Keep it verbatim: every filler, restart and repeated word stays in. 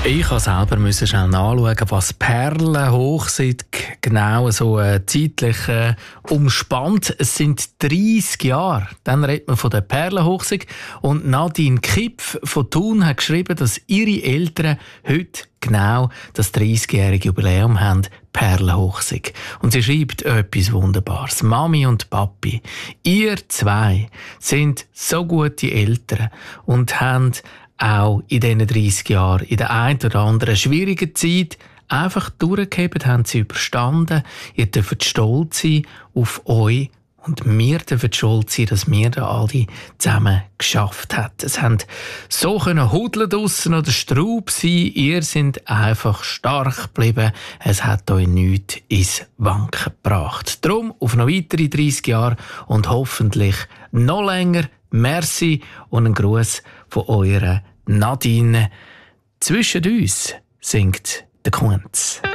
Ich musste selber müssen schnell nachschauen, was Perlenhochzeit genau so äh, zeitlich äh, umspannt. Es sind dreissig Jahre. Dann redet man von der Perlenhochzeit. Und Nadine Kipf von Thun hat geschrieben, dass ihre Eltern heute genau das dreissigjährige Jubiläum haben, Perlenhochzeit. Und sie schreibt etwas Wunderbares. Mami und Papi, ihr zwei sind so gute Eltern und haben auch in diesen dreissig Jahren, in der einen oder anderen schwierigen Zeit, einfach durchgehebt, haben sie überstanden. Ihr dürft stolz sein auf euch und wir dürfen stolz sein, dass wir da alle zusammen geschafft haben. Es haben so können hudeln draussen oder Straub sein. Ihr seid einfach stark geblieben. Es hat euch nichts ins Wanken gebracht. Darum auf noch weitere dreissig Jahre und hoffentlich noch länger. Merci und ein Gruß von eurer Nadine. Zwischen uns singt der Kunz.